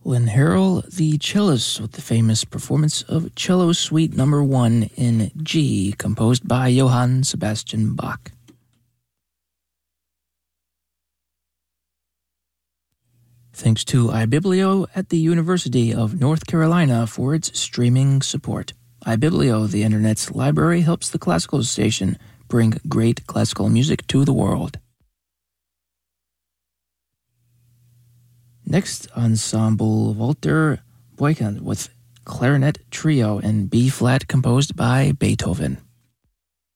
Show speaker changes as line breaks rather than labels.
Lynn Harrell, the cellist, with the famous performance of Cello Suite No. 1 in G, composed by Johann Sebastian Bach. Thanks to iBiblio at the University of North Carolina for its streaming support. iBiblio, the Internet's library, helps the Classical Station bring great classical music to the world. Next, Ensemble Walter Boykan with Clarinet Trio in B-flat composed by Beethoven.